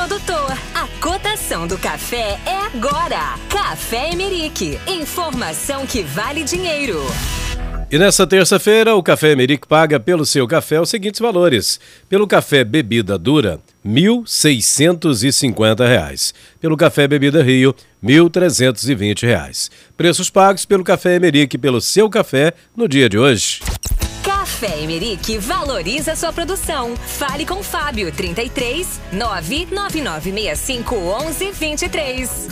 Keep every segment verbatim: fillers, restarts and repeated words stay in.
produtor. A cotação do café é agora. Café Emerick. Informação que vale dinheiro. E nessa terça-feira, o Café Emerick paga pelo seu café os seguintes valores. Pelo café bebida dura, mil seiscentos e cinquenta reais. Pelo café bebida Rio, mil trezentos e vinte reais. Preços pagos pelo Café Emerick pelo seu café no dia de hoje. Café Emerick valoriza sua produção. Fale com Fábio, trinta e três, nove nove nove seis cinco, onze, vinte e três.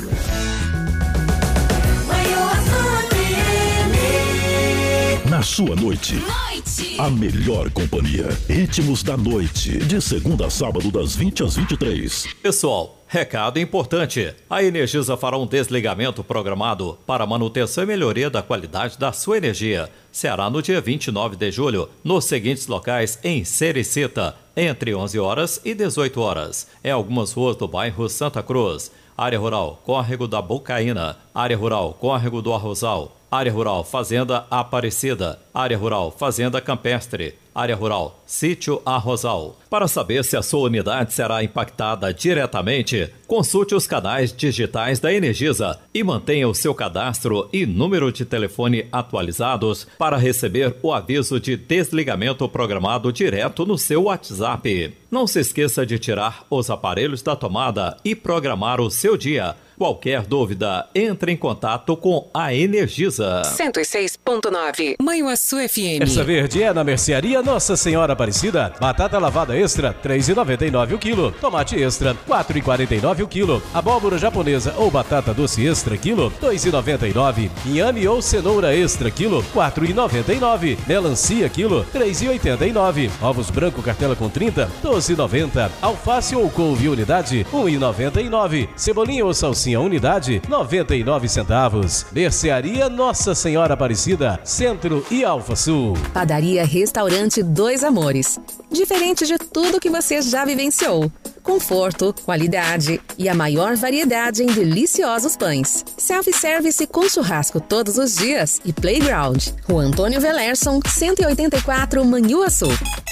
Na sua noite, noite, a melhor companhia. Ritmos da noite, de segunda a sábado, das vinte às vinte e três. Pessoal, recado importante. A Energisa fará um desligamento programado para manutenção e melhoria da qualidade da sua energia. Será no dia vinte e nove de julho, nos seguintes locais em Sericita, entre onze horas e dezoito horas. Em algumas ruas do bairro Santa Cruz. Área Rural, Córrego da Bocaína. Área Rural, Córrego do Arrozal. Área Rural, Fazenda Aparecida. Área Rural, Fazenda Campestre. Área Rural, Sítio Arrozal. Para saber se a sua unidade será impactada diretamente, consulte os canais digitais da Energisa e mantenha o seu cadastro e número de telefone atualizados para receber o aviso de desligamento programado direto no seu WhatsApp. Não se esqueça de tirar os aparelhos da tomada e programar o seu dia. Qualquer dúvida, entre em contato com a Energisa. cento e seis ponto nove. Manhuaçu F M. Essa verde é na Mercearia Nossa Senhora Aparecida. Batata lavada extra, três reais e noventa e nove centavos o quilo. Tomate extra, quatro reais e quarenta e nove centavos o quilo. Abóbora japonesa ou batata doce extra quilo, dois reais e noventa e nove centavos. Inhame ou cenoura extra quilo, quatro reais e noventa e nove centavos. Melancia quilo, três reais e oitenta e nove centavos. Ovos branco cartela com trinta, doze reais e noventa centavos. Alface ou couve unidade, um real e noventa e nove centavos. Cebolinha ou salsinha unidade, noventa e nove centavos. Mercearia Nossa Senhora Aparecida, Centro e Alfa Sul. Padaria Restaurante Dois Amores. Diferente de tudo que você já vivenciou. Conforto, qualidade e a maior variedade em deliciosos pães. Self-service com churrasco todos os dias e playground. Rua Antônio Velerson, cento e oitenta e quatro, Manhuaçu.